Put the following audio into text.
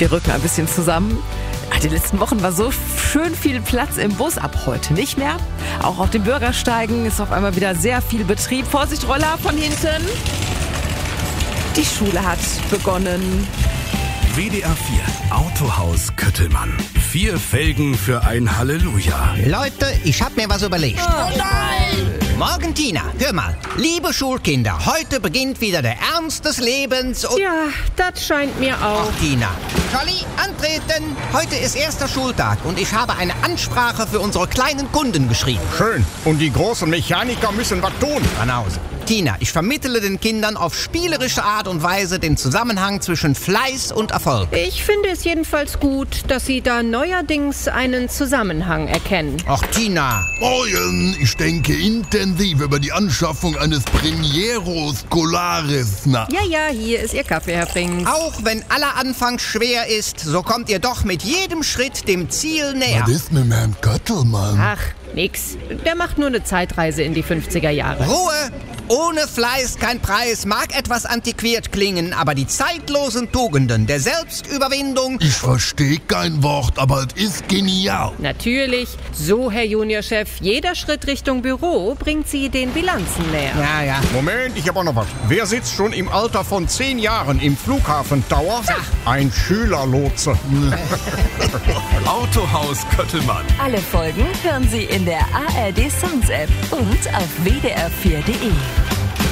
Wir rücken ein bisschen zusammen. Die letzten Wochen war so schön viel Platz im Bus, ab heute nicht mehr. Auch auf den Bürgersteigen ist auf einmal wieder sehr viel Betrieb. Vorsicht, Roller von hinten. Die Schule hat begonnen. WDR 4 Autohaus Köttelmann. 4 Felgen für ein Halleluja. Leute, ich hab mir was überlegt. Oh nein! Morgen, Tina, hör mal. Liebe Schulkinder, heute beginnt wieder der Ernst des Lebens und... Ja, das scheint mir auch. Ach, Tina. Scholli, antreten. Heute ist erster Schultag und ich habe eine Ansprache für unsere kleinen Kunden geschrieben. Schön. Und die großen Mechaniker müssen was tun. Banause. Tina, ich vermittle den Kindern auf spielerische Art und Weise den Zusammenhang zwischen Fleiß und Erfolg. Ich finde es jedenfalls gut, dass Sie da neuerdings einen Zusammenhang erkennen. Ach, Tina. Morgen, ich denke intensiv über die Anschaffung eines Premiero Scolaris nach. Ja, hier ist Ihr Kaffee, Herr Frings. Auch wenn aller Anfang schwer ist, so kommt ihr doch mit jedem Schritt dem Ziel näher. Was ist mit Herrn Köttelmann? Ach, nix. Der macht nur eine Zeitreise in die 50er Jahre. Ruhe! Ohne Fleiß kein Preis mag etwas antiquiert klingen, aber die zeitlosen Tugenden der Selbstüberwindung... Ich verstehe kein Wort, aber es ist genial. Natürlich. So, Herr Juniorchef, jeder Schritt Richtung Büro bringt Sie den Bilanzen näher. Ja. Moment, ich habe auch noch was. Wer sitzt schon im Alter von 10 Jahren im Flughafentower? Ein Schülerlotse. Autohaus Köttelmann. Alle Folgen hören Sie in der ARD Songs App und auf wdr4.de.